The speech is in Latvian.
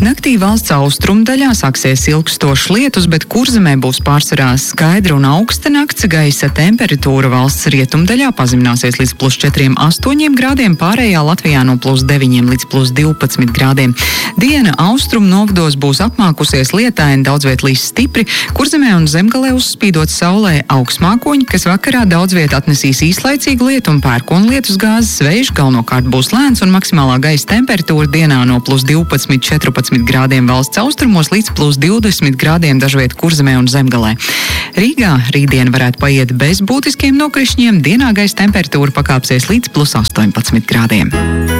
Naktī valsts austrumdaļā sāksies ilgstošs lietus, bet Kurzemē būs pārsvarā skaidra un augsta nakts. Gaisa temperatūra valsts rietumdaļā pazemināsies līdz +4–8 grādiem, pārējā Latvijā no +9 līdz +12 grādiem. Diena austrumu novados būs apmākusies lietaini, daudz viet līs stipri. Kurzemē un Zemgalē uzspīdot saulē augstmākoņi, kas vakarā daudz viet atnesīs īslaicīgu lietu un pērkonlietus gāzes. Vējš galvenokārt būs lēns un maksimālā gaisa temperatūra dienā no +12–14 grādiem valsts austrumos līdz +20 grādiem dažviet Kurzemē un Zemgalē. Rīgā rītdien varētu paiet bez būtiskiem nokrišņiem, dienā gaisa temperatūra pakāpsies līdz +18 grādiem.